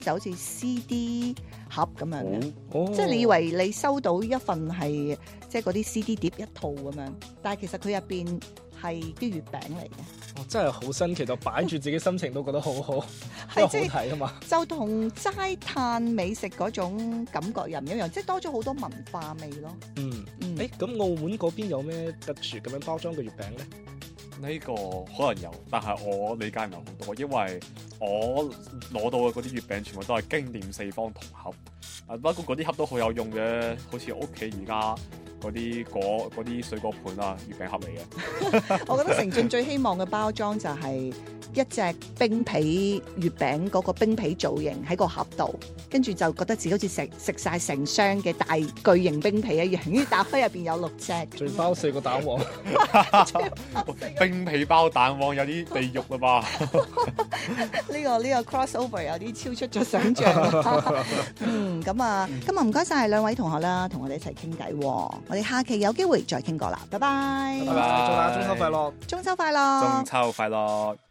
就好似 CD 盒咁樣嘅， 哦， 即係你以為你收到一份係即係嗰啲 CD 碟一套咁樣，但係其實佢入邊係啲月餅嚟嘅。 真係好新奇，就擺住自己心情都覺得好好，因為好係即係睇啊嘛。 就同齋嘆美食嗰種感覺又唔一樣，即係多咗好多文化味咯。 嗯， 嗯， 咁澳門嗰邊有咩特殊咁樣包裝嘅月餅咧？ 呢個可能有，但係我理解唔係好多，因為我攞到嘅嗰啲月餅全部都係經典四方銅盒。不過嗰啲盒都好有用嘅，好似屋企而家嗰啲水果盤啊，月餅盒嚟嘅。 我覺得成俊最希望嘅包裝就係一隻冰皮月餅嗰個冰皮造型喺個盒度，跟住就覺得自己好似食晒成箱嘅大巨型冰皮一樣，跟住打開入邊有6隻， 仲包4個蛋黃， 冰皮包蛋黃有啲地獄啦吧？ 呢個 crossover 有啲超出咗想像。咁啊，今日唔該晒兩位同學啦，同我哋一齊傾偈。我哋下期有機會再傾過啦，拜拜， 拜拜，祝大家中秋快樂！ 中秋快樂， 中秋快樂！